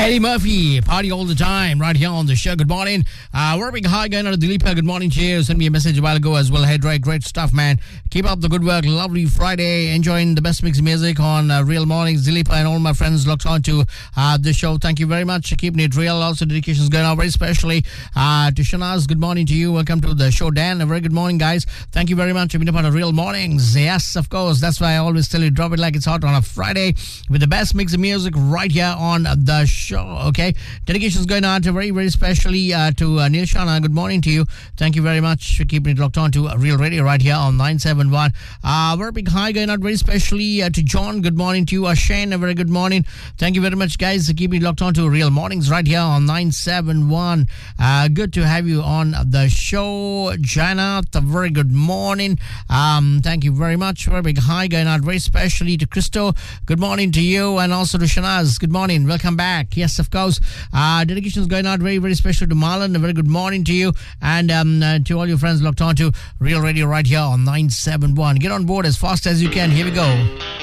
Eddie Murphy, party all the time, right here on the show. Good morning. We're big hi going out to Dilip. Good morning to you. Send me a message a while ago as well. Hey, Drake, great stuff, man. Keep up the good work. Lovely Friday. Enjoying the best mix of music on Real Mornings. Dilip and all my friends locked on to the show. Thank you very much. Keeping it real. Also, dedications going out very specially to Shanaz. Good morning to you. Welcome to the show, Dan. A very good morning, guys. Thank you very much for being a part of Real Mornings. Yes, of course. That's why I always tell you, drop it like it's hot on a Friday with the best mix of music right here on the show. Okay, dedications going on to very, very specially to Neil Shana. Good morning to you. Thank you very much for keeping it locked on to Real Radio right here on 971. Very big hi going out very specially to John. Good morning to you. Shane, a very good morning. Thank you very much, guys, for keeping it locked on to Real Mornings right here on 971. Good to have you on the show. Jana, a very good morning. Thank you very much. Very big hi going out very specially to Christo. Good morning to you, and also to Shanaz. Good morning. Welcome back. Yes, of course. Dedications going out very, very special to Marlon. A very good morning to you, and to all your friends locked on to Real Radio right here on 971. Get on board as fast as you can. Here we go.